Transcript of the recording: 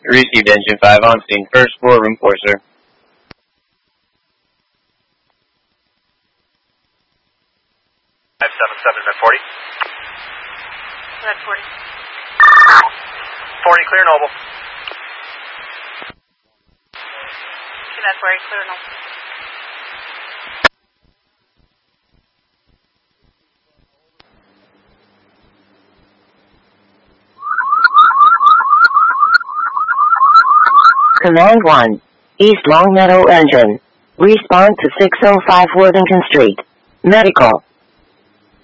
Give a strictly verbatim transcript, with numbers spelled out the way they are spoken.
Received engine five on scene. First floor, room four, sir. five seven seven, at forty. At forty. forty, clear Noble. That's very clear, Noble. Command one, East Longmeadow engine. Respond to six oh five Worthington Street. Medical.